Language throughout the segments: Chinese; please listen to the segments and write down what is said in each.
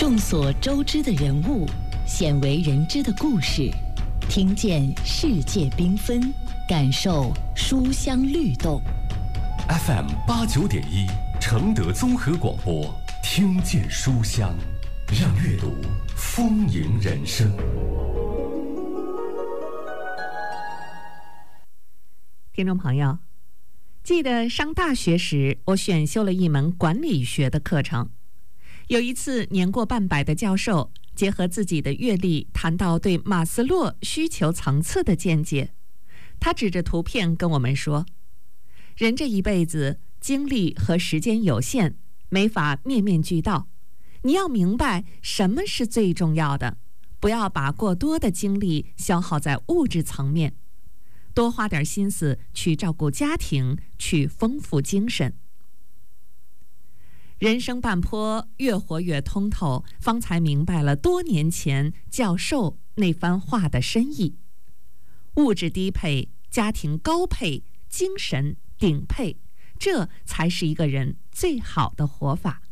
众所周知的人物，鲜为人知的故事，听见世界缤纷，感受书香律动。 FM 89.1承德综合广播，听见书香，让阅读丰盈人生。 听众朋友，记得上大学时，我选修了一门管理学的课程。有一次，年过半百的教授结合自己的阅历，谈到对马斯洛需求层次的见解。他指着图片跟我们说，人这一辈子精力和时间有限，没法面面俱到。你要明白什么是最重要的，不要把过多的精力消耗在物质层面，多花点心思去照顾家庭，去丰富精神。人生半坡，越活越通透，方才明白了多年前教授那番话的深意。物质低配，家庭高配，精神顶配，这才是一个人最好的活法。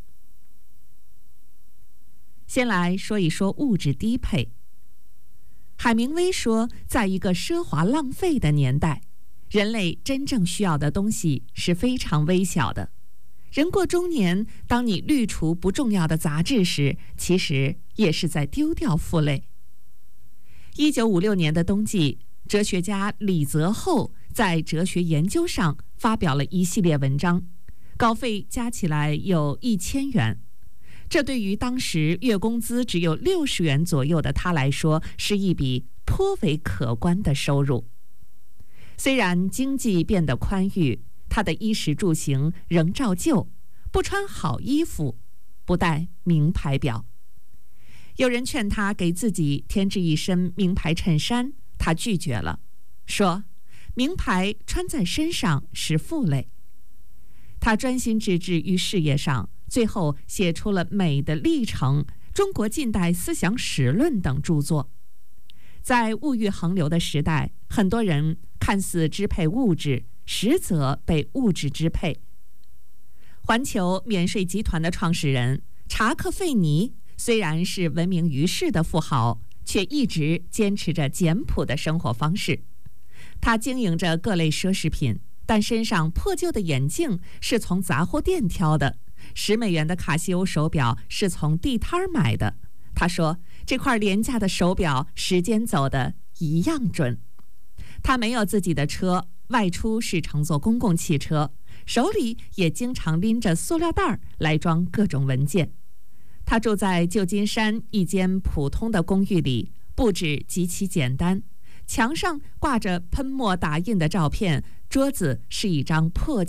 先来说一说物质低配。海明威说，在一个奢华浪费的年代，人类真正需要的东西是非常微小的。人过中年，当你滤除不重要的杂质时，其实也是在丢掉负累。1956年的冬季，哲学家李泽厚在哲学研究上发表了一系列文章，稿费加起来有1000元。这对于当时月工资只有60元左右的他来说，是一笔颇为可观的收入。虽然经济变得宽裕，他的衣食住行仍照旧，不穿好衣服，不戴名牌表。有人劝他给自己添置一身名牌衬衫，他拒绝了，说名牌穿在身上是负累。他专心致志于事业上，最后写出了《美的历程》《中国近代思想史论》等著作。在物欲横流的时代，很多人看似支配物质，实则被物质支配。环球免税集团的创始人查克·费尼虽然是闻名于世的富豪，却一直坚持着简朴的生活方式。他经营着各类奢侈品，但身上破旧的眼镜是从杂货店挑的，10美元的卡西欧手表是从地摊买的。他说，这块廉价的手表时间走得一样准。他没有自己的车，外出是乘坐公共汽车，手里也经常拎着塑料袋来装各种文件。他住在旧金山一间普通的公寓里，布置极其简单，墙上挂着喷墨打印的照片，桌子是一张破